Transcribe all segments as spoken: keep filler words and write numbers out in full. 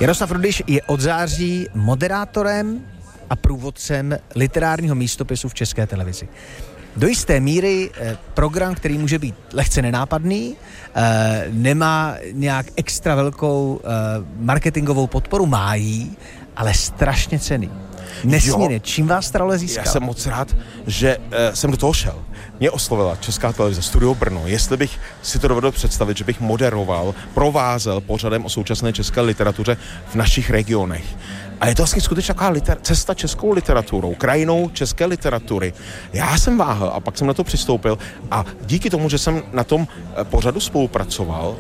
Jaroslav Rudyš je od září moderátorem a průvodcem literárního místopisu v České televizi. Do jisté míry eh, program, který může být lehce nenápadný, eh, nemá nějak extra velkou eh, marketingovou podporu, má jí, ale strašně cenný. Nesmírně. Čím vás trole získal? Já jsem moc rád, že uh, jsem do toho šel. Mě oslovila Česká televize, Studio Brno, jestli bych si to dovedl představit, že bych moderoval, provázel pořadem o současné české literatuře v našich regionech. A je to vlastně skutečně taková liter- cesta českou literaturou, krajinou české literatury. Já jsem váhal a pak jsem na to přistoupil a díky tomu, že jsem na tom pořadu spolupracoval,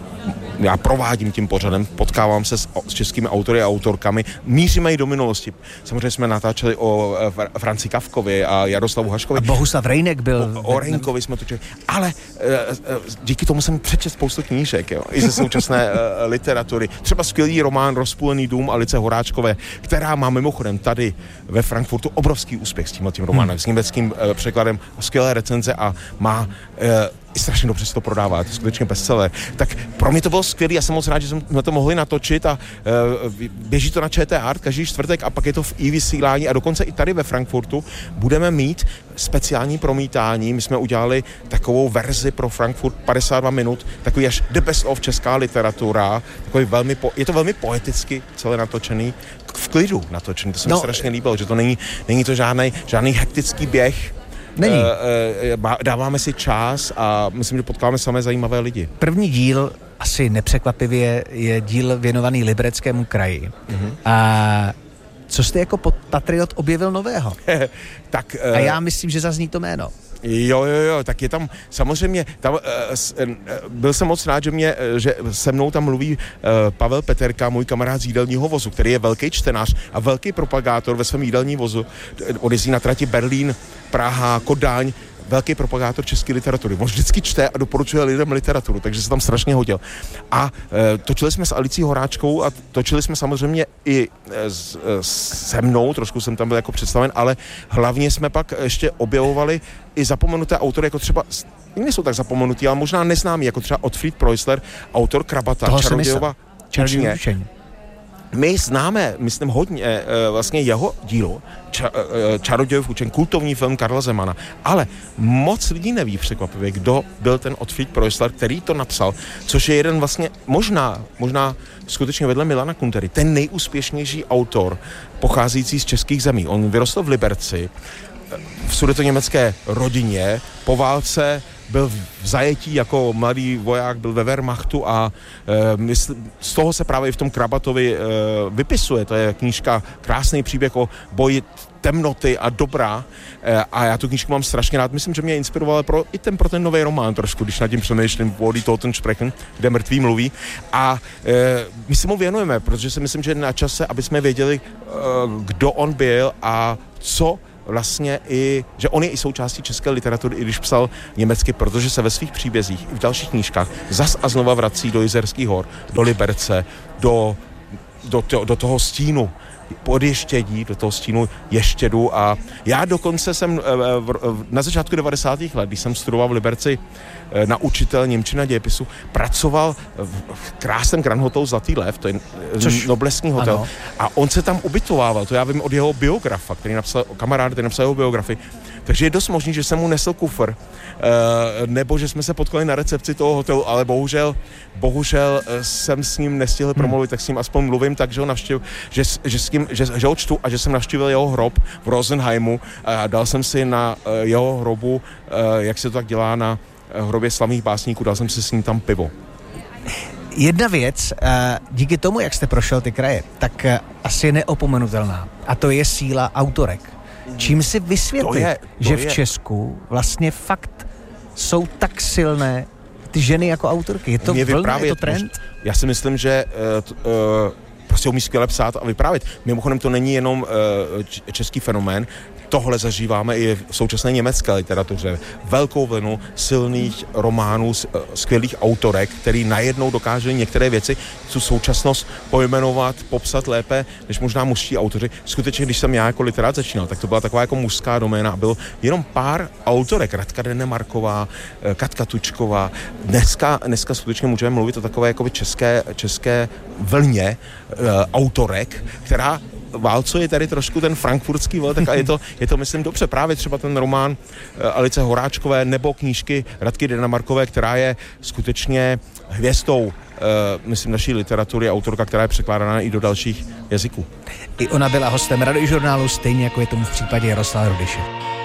já provádím tím pořadem, potkávám se s, s českými autory a autorkami, míříme i do minulosti. Samozřejmě jsme natáčeli o e, Franci Kafkovi a Jaroslavu Haškovi. A Bohuslav Rejnek byl. O, o Rejnkovi jsme točili. Ale e, e, díky tomu jsem přečetl spoustu knížek, jo, i ze současné e, literatury. Třeba skvělý román Rozpůlený dům Alice Horáčkové, která má mimochodem tady ve Frankfurtu obrovský úspěch s tímhletím románem, hmm. s německým e, překladem, skvělé recenze a má e, i strašně dobře se to prodává, je to skutečně bestseller. Tak pro mě to bylo skvělé, já jsem moc rád, že jsme to mohli natočit a e, běží to na ČT Art každý čtvrtek a pak je to v i-vysílání a dokonce i tady ve Frankfurtu budeme mít speciální promítání. My jsme udělali takovou verzi pro Frankfurt padesát dva minut, takový až the best of česká literatura, takový velmi, po, je to velmi poeticky celé natočený, v klidu natočený, to se mi no, strašně líbilo, že to není, není to žádnej, žádný hektický běh. Není. Dáváme si čas a myslím, že potkáme samé zajímavé lidi. První díl, asi nepřekvapivě, je díl věnovaný Libereckému kraji. Mm-hmm. A co jste jako patriot objevil nového? tak, a já myslím, že zazní to jméno. Jo, jo, jo, tak je tam, samozřejmě, tam, uh, s, uh, byl jsem moc rád, že, mě, že se mnou tam mluví uh, Pavel Peterka, můj kamarád z jídelního vozu, který je velký čtenář a velký propagátor ve svém jídelním vozu. On jezdí na trati Berlín, Praha, Kodaň, velký propagátor české literatury. On vždycky čte a doporučuje lidem literaturu, takže se tam strašně hodil. A e, točili jsme s Alicí Horáčkou a točili jsme samozřejmě i e, s, e, se mnou, trošku jsem tam byl jako představen, ale hlavně jsme pak ještě objevovali i zapomenuté autory, jako třeba, nejsou tak zapomenutí, ale možná neznámí, jako třeba Otfried Preussler, autor Krabata, Čarodějova učně. My známe, myslím, hodně e, vlastně jeho dílo, ča, e, Čarodějův učeň, kultovní film Karla Zemana, ale moc lidí neví překvapivě, kdo byl ten Otfried Preussler, který to napsal, což je jeden vlastně, možná, možná skutečně vedle Milana Kuntery, ten nejúspěšnější autor pocházející z českých zemí. On vyrostl v Liberci, v sudetoněmecké rodině, po válce byl v zajetí jako mladý voják, byl ve Wehrmachtu a e, mysl, z toho se právě v tom Krabatovi e, vypisuje. To je knížka, krásný příběh o boji temnoty a dobra e, a já tu knížku mám strašně rád. Myslím, že mě inspirovala pro, i ten, pro ten nový román trošku, když nad tím přemýšlím, Wo die Toten sprechen, kde mrtví mluví. A e, my se mu věnujeme, protože si myslím, že je na čase, aby jsme věděli, e, kdo on byl a co vlastně i, že on je i součástí české literatury, i když psal německy, protože se ve svých příbězích i v dalších knížkách zas a znova vrací do Jizerských hor, do Liberce, do, do, to, do toho stínu podještědí, do toho stínu Ještědu a já dokonce jsem na začátku devadesátých let, když jsem studoval v Liberci na učitel němčina dějepisu, pracoval v krásném Grand Hotelu Zlatý lev, to je Což, noblesní hotel, ano. A on se tam ubytovával, to já vím od jeho biografa, který napsal, kamarád, který napsal jeho biografii, takže je dost možný, že jsem mu nesl kufr, nebo že jsme se potkali na recepci toho hotelu, ale bohužel, bohužel jsem s ním nestihl promluvit, tak s ním aspoň mluvím, takže ho navštěv, že, že, s tím, že, že ho čtu a že jsem navštívil jeho hrob v Rosenheimu a dal jsem si na jeho hrobu, jak se to tak dělá na hrobě slavných básníků, dal jsem si s ním tam pivo. Jedna věc, díky tomu, jak jste prošel ty kraje, tak asi je neopomenutelná a to je síla autorek. Čím si vysvětlit, to je, to že v je. Česku vlastně fakt jsou tak silné ty ženy jako autorky? Je to vlna, je to trend? Já si myslím, že uh, uh, prostě umí skvěle psát a vyprávět. Mimochodem to není jenom uh, český fenomén, tohle zažíváme i v současné německé literatuře. Velkou vlnu silných románů, skvělých autorek, který najednou dokáže některé věci, tu současnost pojmenovat, popsat lépe, než možná mužští autoři. Skutečně, když jsem já jako literát začínal, tak to byla taková jako mužská doména a bylo jenom pár autorek. Radka Denemarková, Katka Tučková. Dneska, dneska skutečně můžeme mluvit o takové jakoby české, české vlně e, autorek, která válcuje tady trošku ten frankfurtský veltek a je to, je to, myslím, dobře. Právě třeba ten román Alice Horáčkové nebo knížky Radky Denemarkové, která je skutečně hvězdou, uh, myslím, naší literatury, autorka, která je překládána i do dalších jazyků. I ona byla hostem Radiožurnálu, stejně jako je tomu v případě Jaroslava Rudyše.